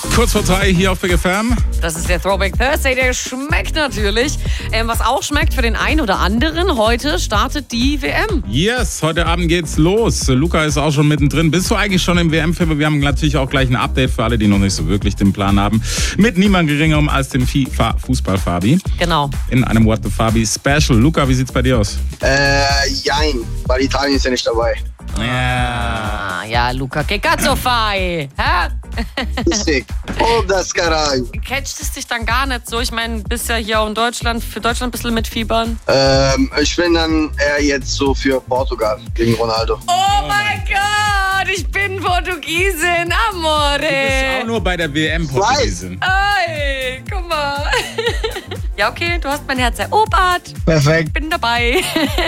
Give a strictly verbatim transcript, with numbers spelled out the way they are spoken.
Kurz vor drei hier auf Big F M. Das ist der Throwback Thursday, der schmeckt natürlich. Ähm, was auch schmeckt für den einen oder anderen, heute startet die W M. Yes, heute Abend geht's los. Luca ist auch schon mittendrin. Bist du eigentlich schon im W M-Film? Wir haben natürlich auch gleich ein Update für alle, die noch nicht so wirklich den Plan haben. Mit niemand geringerem als dem FIFA-Fußball-Fabi. Genau. In einem What the Fabi Special. Luca, wie sieht's bei dir aus? Äh, jein, weil Italien ist ja nicht dabei. Ja, ja, Luca, che cazzo fai? Hä? Richtig. Oh, das Caralho. Catcht es dich dann gar nicht so? Ich meine, bist ja hier auch in Deutschland, für Deutschland ein bisschen mitfiebern. Ähm, ich bin dann eher jetzt so für Portugal gegen Ronaldo. Oh mein Gott, ich bin Portugiesin, amore. Du bist auch nur bei der W M Portugiesin. Ey, guck mal. Ja, okay, du hast mein Herz erobert. Perfekt. Bin dabei.